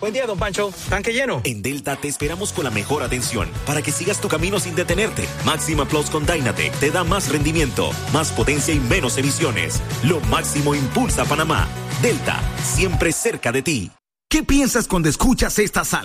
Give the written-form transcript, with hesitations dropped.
Buen día, don Pancho. ¿Tanque lleno? En Delta te esperamos con la mejor atención para que sigas tu camino sin detenerte. Máxima Plus con Dynatec te da más rendimiento, más potencia y menos emisiones. Lo máximo impulsa Panamá. Delta, siempre cerca de ti. ¿Qué piensas cuando escuchas esta sal?